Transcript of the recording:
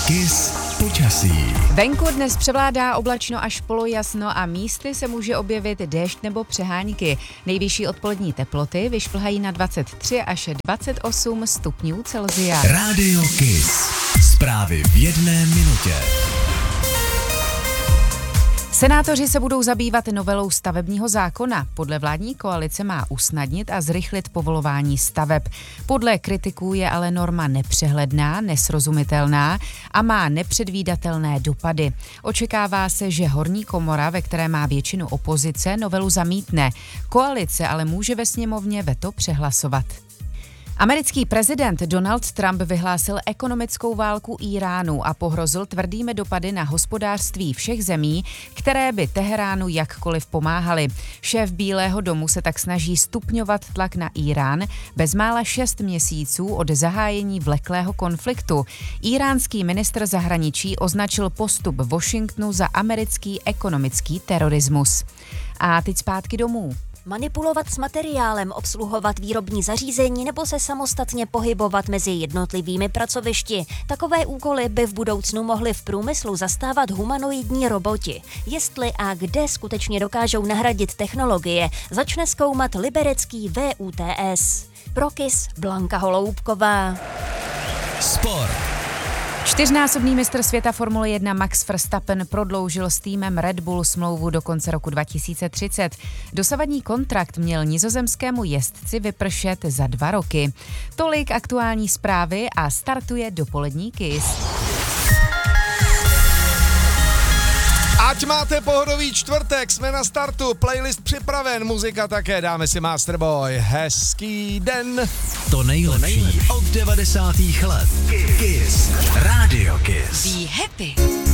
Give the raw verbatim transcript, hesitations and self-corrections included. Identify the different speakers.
Speaker 1: Kiss počasí.
Speaker 2: Venku dnes převládá oblačno až polojasno a místy se může objevit déšť nebo přehánky. Nejvyšší odpolední teploty vyšplhají na dvacet tři až dvacet osm stupňů Celsia.
Speaker 1: Rádio Kiss. Zprávy v jedné minutě.
Speaker 2: Senátoři se budou zabývat novelou stavebního zákona. Podle vládní koalice má usnadnit a zrychlit povolování staveb. Podle kritiků je ale norma nepřehledná, nesrozumitelná a má nepředvídatelné dopady. Očekává se, že horní komora, ve které má většinu opozice, novelu zamítne. Koalice ale může ve sněmovně veto přehlasovat. Americký prezident Donald Trump vyhlásil ekonomickou válku Íránu a pohrozil tvrdými dopady na hospodářství všech zemí, které by Teheránu jakkoliv pomáhaly. Šéf Bílého domu se tak snaží stupňovat tlak na Írán bezmála šest měsíců od zahájení vleklého konfliktu. Íránský ministr zahraničí označil postup Washingtonu za americký ekonomický terorismus. A teď zpátky domů.
Speaker 3: Manipulovat s materiálem, obsluhovat výrobní zařízení nebo se samostatně pohybovat mezi jednotlivými pracovišti. Takové úkoly by v budoucnu mohly v průmyslu zastávat humanoidní roboti. Jestli a kde skutečně dokážou nahradit technologie, začne zkoumat liberecký V U T S. Pro Kiss Blanka Holoubková.
Speaker 1: Sport.
Speaker 2: Čtyřnásobný mistr světa Formule jedna Max Verstappen prodloužil s týmem Red Bull smlouvu do konce roku dva tisíce třicet. Dosavadní kontrakt měl nizozemskému jezdci vypršet za dva roky. Tolik aktuální zprávy a startuje dopolední Kiss.
Speaker 4: Ať máte pohodový čtvrtek, jsme na startu, playlist připraven, muzika také, dáme si Masterboy. Hezký den.
Speaker 1: To nejlepší od devadesátých let. Kiss. Rádio Kiss.
Speaker 2: Be happy.